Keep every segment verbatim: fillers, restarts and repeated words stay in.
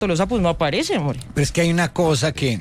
Tolosa pues no aparece, amor. Pero es que hay una cosa que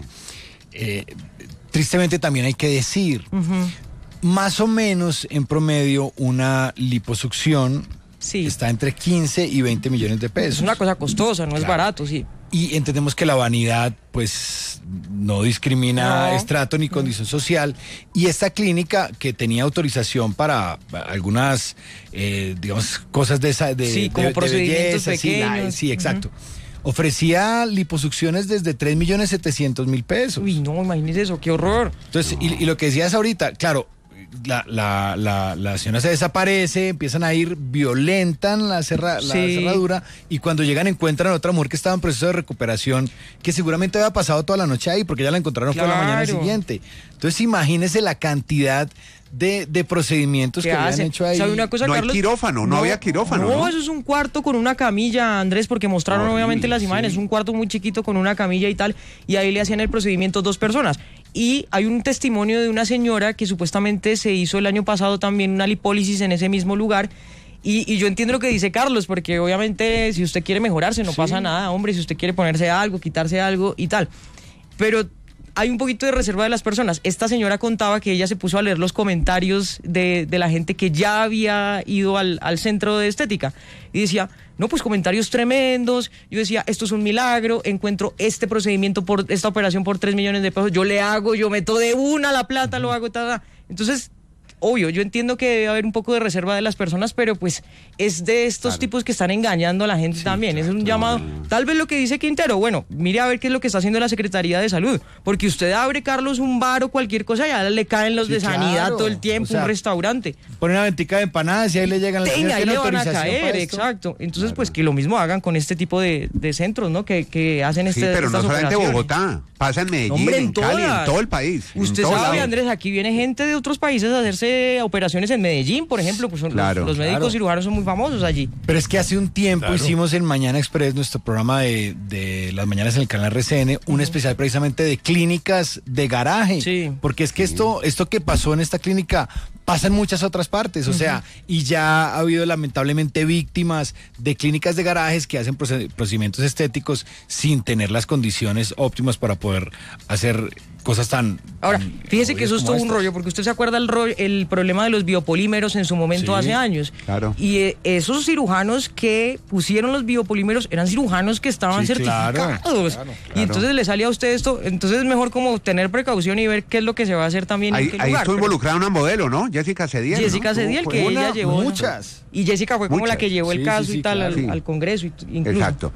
eh, tristemente también hay que decir. Uh-huh. Más o menos en promedio una liposucción sí. está entre quince y veinte millones de pesos. Es una cosa costosa, no claro. es barato, sí. Y entendemos que la vanidad pues no discrimina no. estrato ni condición social, y esta clínica que tenía autorización para algunas eh, digamos cosas de esa de, sí, como de, procedimientos de belleza, pequeños. Sí, la, sí exacto. Uh-huh. Ofrecía liposucciones desde tres millones setecientos mil pesos. Uy, no, imagínese eso, qué horror. Entonces, no. y, y lo que decías ahorita, claro, La, la, la, la señora se desaparece, empiezan a ir, violentan la, cerra, la sí. cerradura, y cuando llegan encuentran a otra mujer que estaba en proceso de recuperación, que seguramente había pasado toda la noche ahí, porque ya la encontraron claro. fue la mañana siguiente. Entonces imagínese la cantidad de, de procedimientos que habían hecho ahí. ¿Sabe una cosa, no Carlos? hay quirófano, no, no había quirófano. No, no, eso es un cuarto con una camilla, Andrés, porque mostraron Horrible, obviamente las imágenes, sí. un cuarto muy chiquito con una camilla y tal, y ahí le hacían el procedimiento dos personas. Y hay un testimonio de una señora que supuestamente se hizo el año pasado también una lipólisis en ese mismo lugar. Y, y yo entiendo lo que dice Carlos, porque obviamente si usted quiere mejorarse no sí. pasa nada, hombre, si usted quiere ponerse algo, quitarse algo y tal. Pero hay un poquito de reserva de las personas. Esta señora contaba que ella se puso a leer los comentarios de, de la gente que ya había ido al, al centro de estética y decía, no, pues comentarios tremendos. Yo decía, esto es un milagro, encuentro este procedimiento, por esta operación por tres millones de pesos, yo le hago, yo meto de una la plata, uh-huh. lo hago, tal. Entonces, obvio, yo entiendo que debe haber un poco de reserva de las personas, pero pues es de estos claro. tipos que están engañando a la gente sí, también. Claro. Es un llamado, tal vez lo que dice Quintero, bueno, mire a ver qué es lo que está haciendo la Secretaría de Salud, porque usted abre, Carlos, un bar o cualquier cosa, ya le caen los sí, de sanidad claro. todo el tiempo, o sea, un restaurante. Pone una ventica de empanadas y ahí le llegan las Tenga, ahí le van a caer, exacto. Entonces, claro. pues que lo mismo hagan con este tipo de, de centros, ¿no? Que, que hacen este, sí, pero estas no solamente operaciones. Bogotá, pasa en Medellín, Hombre, en, en Cali, en todo el país. Usted sabe, lados. Andrés, aquí viene gente de otros países a hacerse operaciones en Medellín, por ejemplo, pues son claro, los, los médicos claro. cirujanos son muy famosos allí. Pero es que hace un tiempo claro. hicimos en Mañana Express, nuestro programa de, de las mañanas en el canal R C N, un uh-huh. especial precisamente de clínicas de garaje, sí. porque es que sí. esto, esto que pasó en esta clínica pasa en muchas otras partes, o uh-huh. sea, y ya ha habido lamentablemente víctimas de clínicas de garajes que hacen procedimientos estéticos sin tener las condiciones óptimas para poder hacer cosas tan... Ahora, tan fíjese que eso es todo estas. un rollo, porque usted se acuerda el, rollo, el problema de los biopolímeros en su momento sí, hace años. Claro. Y eh, esos cirujanos que pusieron los biopolímeros eran cirujanos que estaban sí, certificados. Claro, claro, claro. Y entonces le sale a usted esto, entonces es mejor como tener precaución y ver qué es lo que se va a hacer también ahí, en qué ahí lugar. estuvo involucrada una modelo, ¿no? Jessica Cediel. Jessica ¿no? Cediel, que una, ella llevó... Muchas. Y Jessica fue como muchas. la que llevó el sí, caso sí, sí, y tal claro, al, sí. al Congreso incluso. Exacto.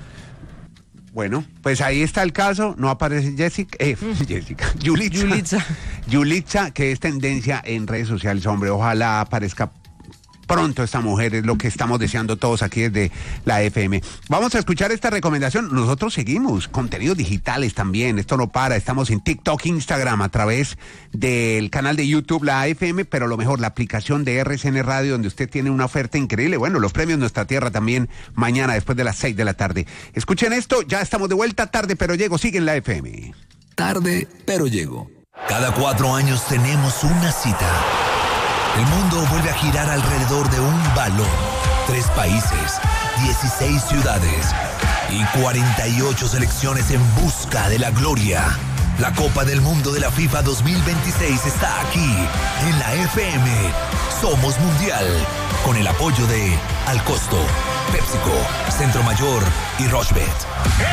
Bueno, pues ahí está el caso, no aparece Jessica, eh, mm. Jessica, Yulitza, Yulitza. Yulitza, que es tendencia en redes sociales, hombre, ojalá aparezca pronto esta mujer, es lo que estamos deseando todos aquí desde la F M. Vamos a escuchar esta recomendación, nosotros seguimos, contenidos digitales también, esto no para, estamos en TikTok, Instagram, a través del canal de YouTube, la F M, pero lo mejor, la aplicación de R C N Radio, donde usted tiene una oferta increíble, bueno, los premios Nuestra Tierra también, mañana después de las seis de la tarde. Escuchen esto, ya estamos de vuelta, tarde pero llego, sigue en la F M. Tarde pero llego. Cada cuatro años tenemos una cita. El mundo vuelve a girar alrededor de un balón. Tres países, dieciséis ciudades y cuarenta y ocho selecciones en busca de la gloria. La Copa del Mundo de la FIFA dos mil veintiséis está aquí, en la F M. Somos Mundial, con el apoyo de Al Costo, PepsiCo, Centro Mayor y Rochebet.